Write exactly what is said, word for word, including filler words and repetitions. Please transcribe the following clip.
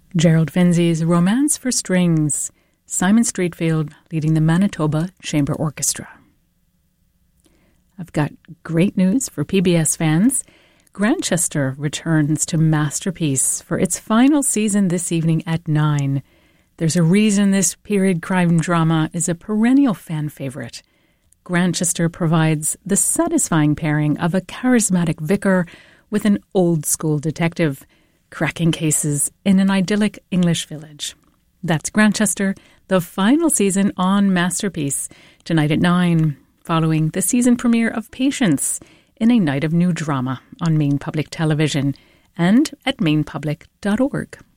Gerald Finzi's Romance for Strings, Simon Streetfield leading the Manitoba Chamber Orchestra. I've got great news for P B S fans. Grantchester returns to Masterpiece for its final season this evening at nine. There's a reason this period crime drama is a perennial fan favorite. Grantchester provides the satisfying pairing of a charismatic vicar with an old-school detective, cracking cases in an idyllic English village. That's Grantchester, the final season on Masterpiece, tonight at nine, following the season premiere of Patience in a night of new drama on Maine Public Television and at maine public dot org.